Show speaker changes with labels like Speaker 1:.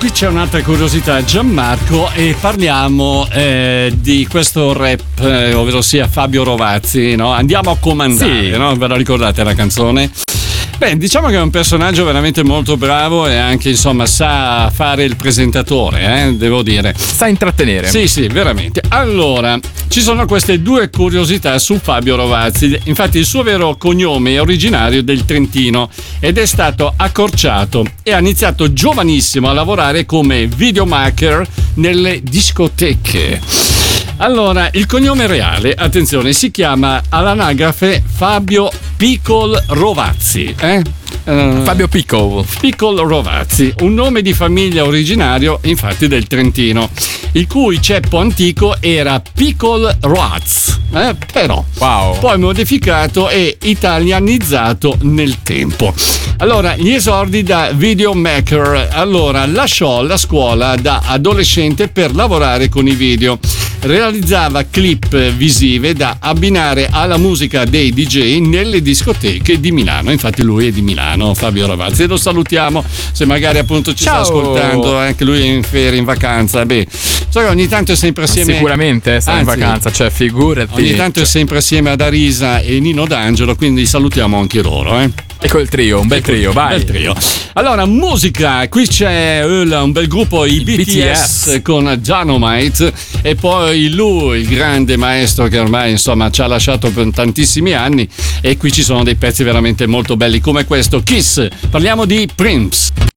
Speaker 1: qui c'è un'altra curiosità, Gianmarco, e parliamo di questo rap, ovvero sia Fabio Rovazzi, no? Andiamo a comandare, sì. No? Ve la ricordate la canzone? Beh, diciamo che è un personaggio veramente molto bravo e anche, insomma, sa fare il presentatore, devo dire.
Speaker 2: Sa intrattenere.
Speaker 1: Sì, veramente. Allora, ci sono queste due curiosità su Fabio Rovazzi. Infatti il suo vero cognome è originario del Trentino ed è stato accorciato e ha iniziato giovanissimo a lavorare come videomaker nelle discoteche. Allora, il cognome reale, attenzione, si chiama all'anagrafe Fabio Piccol Rovazzi.
Speaker 2: Fabio
Speaker 1: Piccol Rovazzi, un nome di famiglia originario infatti del Trentino, il cui ceppo antico era Piccol Roaz, però poi modificato e italianizzato nel tempo. Allora, gli esordi da videomaker. Allora, lasciò la scuola da adolescente per lavorare con i video. Realizzava clip visive da abbinare alla musica dei DJ nelle discoteche di Milano. Infatti lui è di Milano, Fabio Rovazzi, e lo salutiamo se magari appunto ci sta ascoltando, anche lui è in ferie, in vacanza. Beh, so che ogni tanto è sempre assieme,
Speaker 2: sicuramente sta in vacanza, cioè figurati,
Speaker 1: ogni tanto è sempre assieme ad Arisa e Nino D'Angelo, quindi salutiamo anche loro.
Speaker 2: Ecco il trio, un bel trio, vai.
Speaker 1: Bel trio. Allora, musica, qui c'è un bel gruppo, i BTS con Dynamite, e poi lui, il grande maestro che ormai insomma ci ha lasciato per tantissimi anni, e qui ci sono dei pezzi veramente molto belli come questo, Kiss. Parliamo di Prince.